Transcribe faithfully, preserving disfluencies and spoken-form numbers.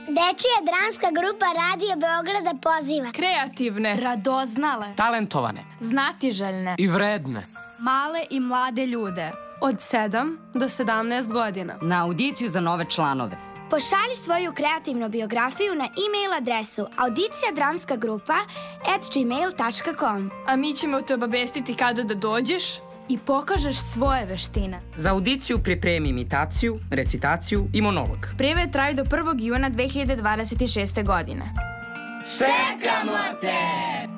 Dečija dramska grupa Radio Beograda poziva kreativne, radoznale, talentovane, znatiželjne i vredne, male i mlade ljude od sedam do sedamnaest godina na audiciju za nove članove. Pošalji svoju kreativnu biografiju na e-mail adresu audicijadramskagrupa at gmail tačka com. A mi ćemo te obavestiti kada da dođeš i pokažeš svoje veštine. Za audiciju pripremi imitaciju, recitaciju i monolog. Prijave traju do prvog juna dve hiljade dvadeset šeste. godine. Čekamo te!